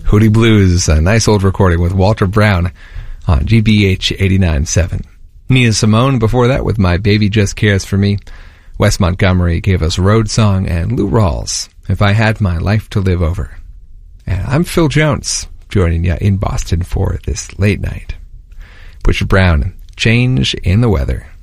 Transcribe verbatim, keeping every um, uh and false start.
Hootie Blues, a nice old recording with Walter Brown on G B H eighty-nine point seven. Nina Simone before that with My Baby Just Cares for Me. Wes Montgomery gave us Road Song, and Lou Rawls, If I Had My Life to Live Over. And I'm Phil Jones, joining you in Boston for this late night. Butcher Brown, Change in the Weather.